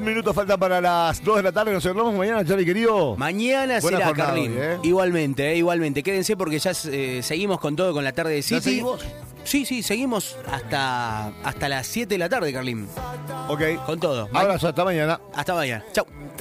minutos falta para las 2 de la tarde. Nos encontramos mañana, Charlie, querido. Mañana Buena será, jornada Carlín. hoy, Igualmente. Quédense porque ya seguimos con todo con la tarde de ¿Ya City. seguimos? Sí, seguimos hasta las 7 de la tarde, Carlín. Ok. Con todo. Abrazo, hasta mañana. Hasta mañana. Chau.